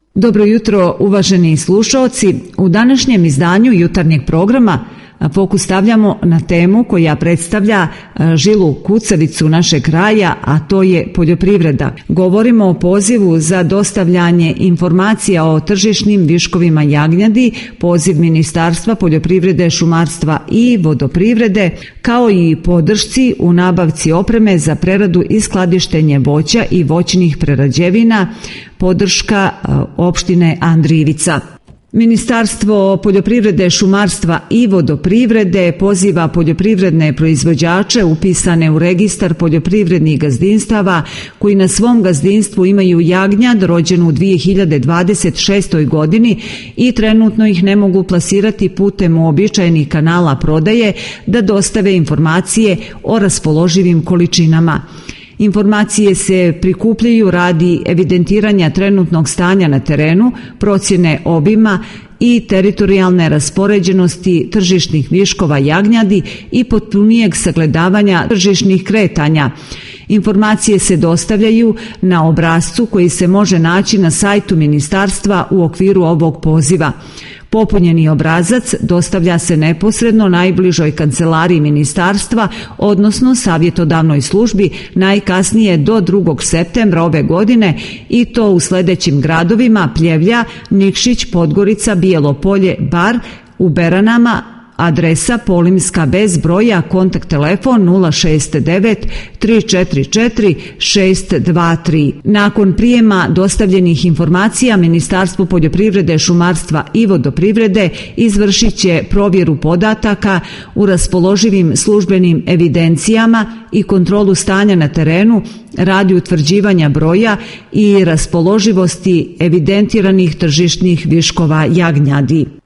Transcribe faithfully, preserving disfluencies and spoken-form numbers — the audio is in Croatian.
Dobro jutro, uvaženi slušaoci. U današnjem izdanju jutarnjeg programa fokus stavljamo na temu koja predstavlja žilu kucavicu našeg kraja, a to je poljoprivreda. Govorimo o pozivu za dostavljanje informacija o tržišnim viškovima jagnjadi, poziv Ministarstva poljoprivrede, šumarstva i vodoprivrede, kao i podršci u nabavci opreme za preradu i skladištenje voća i voćnih prerađevina, podrška opštine Andrijevica. Ministarstvo poljoprivrede, šumarstva i vodoprivrede poziva poljoprivredne proizvođače upisane u registar poljoprivrednih gazdinstava koji na svom gazdinstvu imaju jagnjad rođenu u dvije hiljade dvadeset šestoj. godini i trenutno ih ne mogu plasirati putem uobičajenih kanala prodaje, da dostave informacije o raspoloživim količinama. Informacije se prikupljaju radi evidentiranja trenutnog stanja na terenu, procjene obima i teritorijalne raspoređenosti tržišnih viškova jagnjadi i potpunijeg sagledavanja tržišnih kretanja. Informacije se dostavljaju na obrascu koji se može naći na sajtu ministarstva u okviru ovog poziva. Popunjeni obrazac dostavlja se neposredno najbližoj kancelariji ministarstva, odnosno savjetodavnoj službi, najkasnije do drugog septembra ove godine, i to u sledećim gradovima: Pljevlja, Nikšić, Podgorica, Bijelo Polje, Bar, u Beranama, adresa Polimska bez broja, kontakt telefon nula šest devet tri četiri četiri šest dva tri. Nakon prijema dostavljenih informacija, Ministarstvo poljoprivrede, šumarstva i vodoprivrede izvršit će provjeru podataka u raspoloživim službenim evidencijama i kontrolu stanja na terenu radi utvrđivanja broja i raspoloživosti evidentiranih tržišnih viškova jagnjadi.